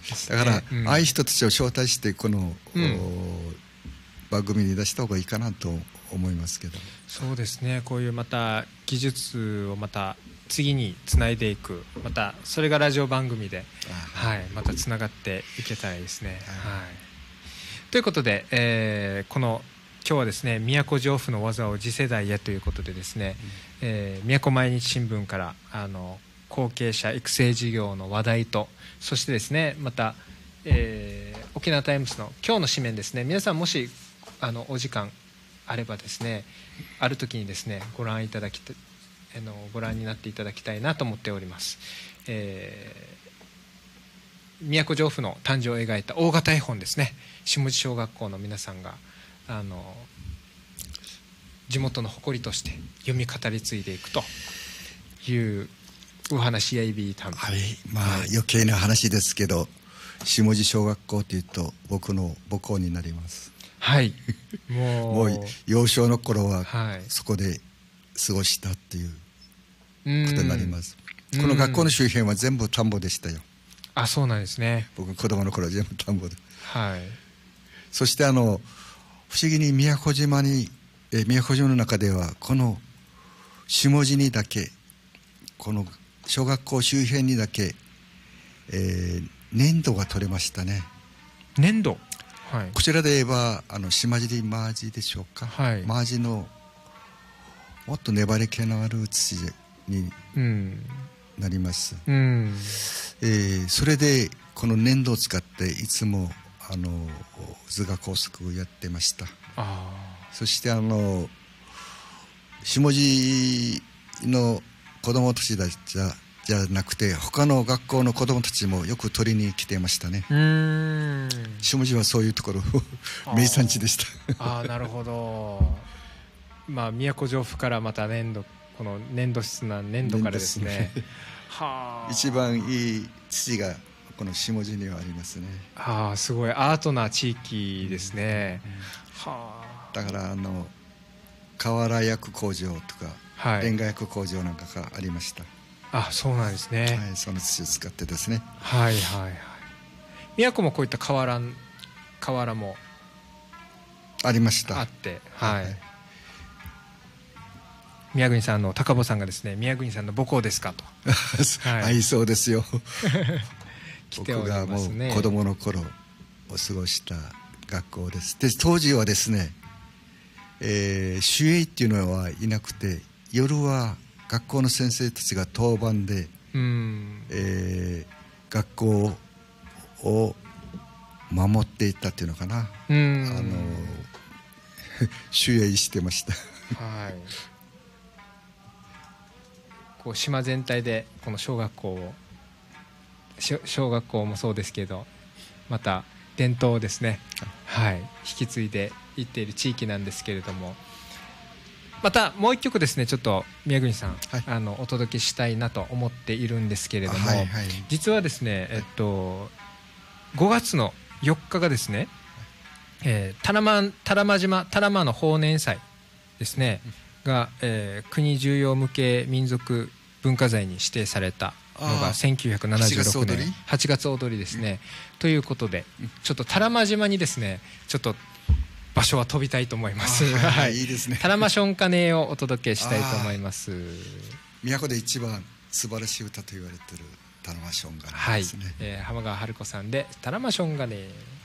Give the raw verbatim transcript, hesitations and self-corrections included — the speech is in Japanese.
だから、うん、ああいう人たちを招待してこの、うん、番組に出した方がいいかなと思いますけど。 そうですね、こういうまた技術をまた次につないでいく、またそれがラジオ番組で、はい、またつながっていけたらいいですね、はいはい、ということで、えー、この今日はですね、都城府の技を次世代へということでですね、うん、えー、都毎日新聞からあの後継者育成事業の話題と、そしてですね、また、えー、沖縄タイムスの今日の紙面ですね、皆さんもしあのお時間あればですね、ある時にですねご覧いただきあのご覧になっていただきたいなと思っております。えー、都城府の誕生を描いた大型絵本ですね、下地小学校の皆さんがあの地元の誇りとして読み語り継いでいくというお話やいびたん、 はい、まあ、はい、余計な話ですけど、下地小学校というと僕の母校になります。 はい、もう、もう幼少の頃はそこで過ごしたっていうことになります。この学校の周辺は全部田んぼでしたよ。 あ、そうなんですね。 僕子供の頃は全部田んぼで、 はい、 そしてあの不思議に宮古島にえ宮古島の中ではこの下地にだけ、この小学校周辺にだけ、えー、粘土が取れましたね。 粘土、はい、 こちらで言えばあの島尻マージでしょうか、はい、マージのもっと粘り気のある土になります、うん、えー、それでこの粘土を使っていつもあの図画工作をやってました。あ、そしてあの下地の子供たちだじゃじゃなくて他の学校の子供たちもよく取りに来てましたね。うーん、下地はそういうところ名産地でした。 ああ、なるほど。まあ都城府からまた粘土、この粘土質な粘土からですね、 はあ、一番いい土がこの下地にはありますね。 はあ、すごいアートな地域ですね、うんうん、 はあ、だからあの瓦焼く工場とか、はい、レンガ焼く工場なんかがありました。 あ、そうなんですね、 はい、その土を使ってですね。 はいはいはい。宮古もこういった瓦瓦もありました。 あって、はい、はい、宮国さんの高坊さんがですね、宮国さんの母校ですかとはい、はい、そうですよ来ておりますね。 僕がもう子供の頃を過ごした学校です。で当時はですね、えー、守衛っていうのはいなくて、夜は学校の先生たちが当番で、うん、えー、学校を守っていったっていうのかな、うん、あの守衛してましたはい、 こう島全体でこの小学校を小学校もそうですけど、また伝統をですね、はい、引き継いでいっている地域なんですけれども、またもう一曲ですね、ちょっと宮国さん、はい、あのお届けしたいなと思っているんですけれども、はいはい、実はですね、えっと、ごがつのよっかがですね、えー、多良間、多良間島多良間の法然祭ですね、うん、が、えー、国重要無形民族文化財に指定されたのがせんきゅうひゃくななじゅうろくねんはちがつ踊りですね、うん、ということで、ちょっと多良間島にですね、ちょっと場所は飛びたいと思います。 はい、いいですね。 多良間ションカネをお届けしたいと思います。 都で一番素晴らしい歌と言われている多良間ションカネですね。 はい、えー、浜川春子さんで多良間ションカネ。